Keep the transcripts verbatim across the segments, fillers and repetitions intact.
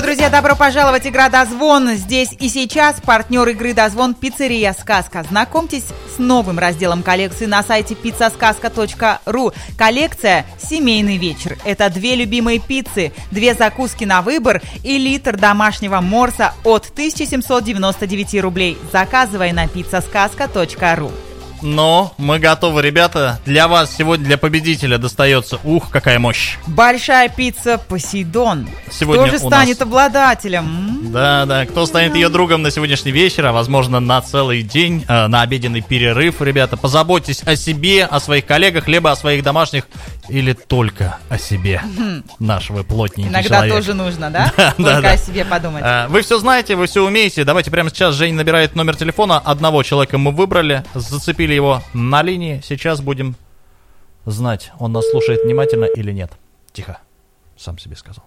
друзья, добро пожаловать! Игра «Дозвон» здесь и сейчас. Партнер игры «Дозвон» — пиццерия «Сказка». Знакомьтесь с новым разделом коллекции на сайте пицца сказка точка ру. Коллекция «Семейный вечер». Это две любимые пиццы, две закуски на выбор и литр домашнего морса от тысяча семьсот девяносто девять рублей. Заказывай на пицца сказка точка ру. Но мы готовы, ребята. Для вас сегодня, для победителя, достается, ух, какая мощь, большая пицца «Посейдон». Сегодня Кто же у станет нас... обладателем? Да, да, кто станет ее другом на сегодняшний вечер, а возможно на целый день, э, на обеденный перерыв, ребята. Позаботьтесь о себе, о своих коллегах, либо о своих домашних, или только о себе, наш вы плотненький Иногда человек. тоже нужно, да? Да, Только да, да. о себе подумать. Э, Вы все знаете, вы все умеете. Давайте прямо сейчас Женя набирает номер телефона. Одного человека мы выбрали, зацепили его на линии. Сейчас будем знать, он нас слушает внимательно или нет. Тихо, сам себе сказал.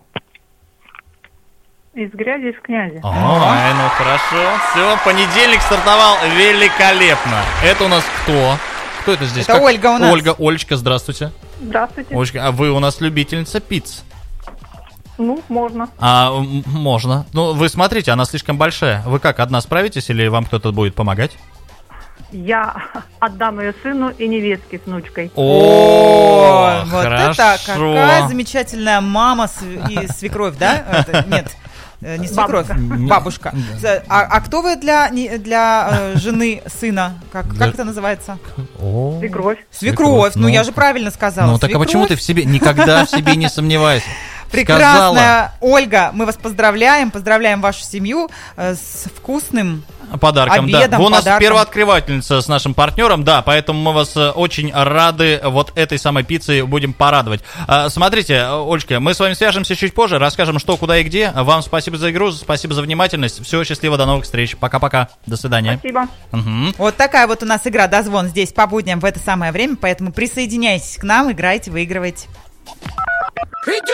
Из грязи в князи. Ой, ну хорошо. Все, понедельник стартовал великолепно. Это у нас кто? Кто это здесь? Это Как? Ольга у нас. Ольга, Олечка, здравствуйте. Здравствуйте. Олечка, а вы у нас любительница пиц? Ну, можно. А, м- можно. Ну, вы смотрите, она слишком большая. Вы как, одна справитесь или вам кто-то будет помогать? Я отдам ее сыну и невестке с внучкой. О, вот хорошо. это какая замечательная мама с- и свекровь, да? Это, нет, э, не свекровь, Бабушка. бабушка. А, а кто вы для, не- для э, жены сына? Как, Да. как это называется? О. Свекровь. Свекровь. Ну, Ну, я же правильно сказала. Ну так а почему ты Свекровь. в себе никогда в себе не сомневайся? Прекрасная Ольга, мы вас поздравляем, поздравляем вашу семью э, с вкусным Подарком, обедом, да. Вы у нас подарком. первооткрывательница с нашим партнером, да, поэтому мы вас э, очень рады вот этой самой пиццей будем порадовать. А, смотрите, Олечка, мы с вами свяжемся чуть позже, расскажем, что, куда и где. Вам спасибо за игру, спасибо за внимательность. Всего счастливо, до новых встреч. Пока-пока. До свидания. Спасибо. Мгм. Вот такая вот у нас игра «Дозвон» здесь по будням в это самое время, поэтому присоединяйтесь к нам, играйте, выигрывайте.